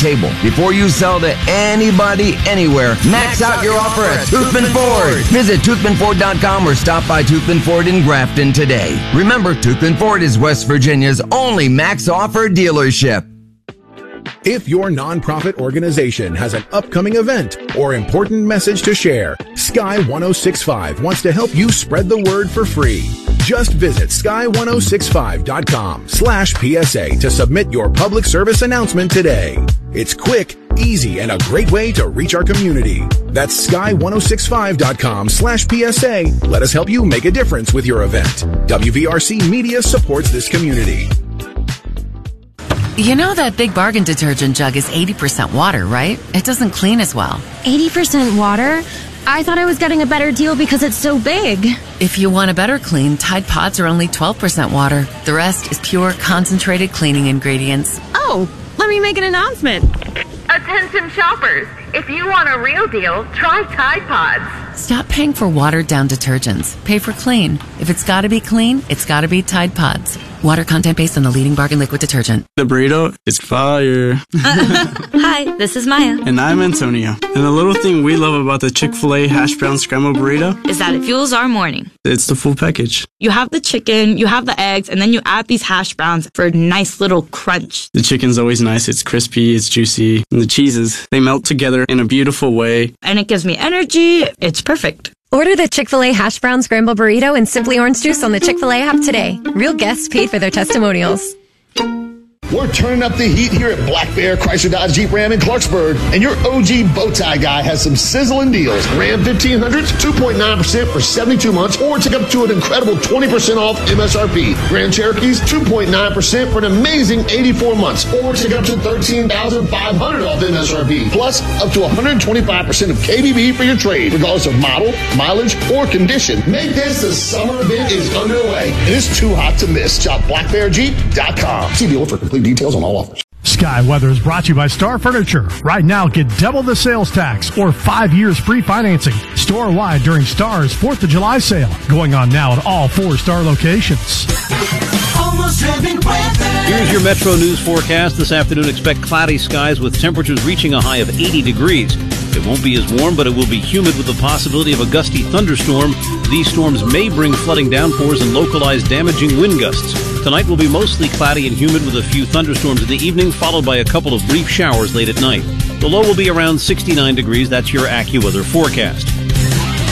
table. Before you sell to anybody, anywhere, max out your offer at Toothman Ford. Visit toothmanford.com or stop by Toothman Ford in Grafton today. Remember, Toothman Ford is West Virginia's only max offer dealership. If your nonprofit organization has an upcoming event or important message to share, Sky 1065 wants to help you spread the word for free. Just visit sky1065.com/PSA to submit your public service announcement today. It's quick, easy, and a great way to reach our community. That's sky1065.com/PSA. Let us help you make a difference with your event. WVRC Media supports this community. You know that Big Bargain detergent jug is 80% water, right? It doesn't clean as well. 80% water? I thought I was getting a better deal because it's so big. If you want a better clean, Tide Pods are only 12% water. The rest is pure, concentrated cleaning ingredients. Oh, let me make an announcement. Attention shoppers, if you want a real deal, try Tide Pods. Stop paying for watered-down detergents. Pay for clean. If it's gotta be clean, it's gotta be Tide Pods. Water content based on the leading bargain liquid detergent. The burrito is fire. Hi, this is Maya. And I'm Antonio. And the little thing we love about the Chick-fil-A hash brown scrambled burrito is that it fuels our morning. It's the full package. You have the chicken, you have the eggs, and then you add these hash browns for a nice little crunch. The chicken's always nice. It's crispy, it's juicy. And the cheeses, they melt together in a beautiful way. And it gives me energy. It's perfect. Order the Chick-fil-A Hash Brown Scramble Burrito and Simply Orange Juice on the Chick-fil-A app today. Real guests paid for their testimonials. We're turning up the heat here at Black Bear Chrysler Dodge Jeep Ram in Clarksburg, and your OG Bowtie guy has some sizzling deals. Ram 1500s, 2.9% for 72 months, or take up to an incredible 20% off MSRP. Grand Cherokees, 2.9% for an amazing 84 months, or take up to $13,500 off MSRP. Plus, up to 125% of KBB for your trade, regardless of model, mileage, or condition. Make this the summer event is underway. It is too hot to miss. Shop blackbearjeep.com. See dealer for complete details on all offers. Sky Weather is brought to you by Star Furniture. Right now, get double the sales tax or 5 years free financing. Store-wide during Star's 4th of July sale. Going on now at all 4 Star locations. Here's your Metro News forecast. This afternoon, expect cloudy skies with temperatures reaching a high of 80 degrees. It won't be as warm, but it will be humid with the possibility of a gusty thunderstorm. These storms may bring flooding downpours and localized damaging wind gusts. Tonight will be mostly cloudy and humid with a few thunderstorms in the evening, followed by a couple of brief showers late at night. The low will be around 69 degrees. That's your AccuWeather forecast.